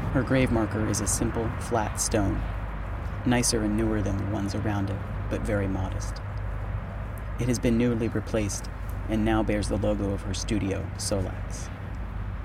Her grave marker is a simple, flat stone, nicer and newer than the ones around it, but very modest. It has been newly replaced and now bears the logo of her studio, Solax.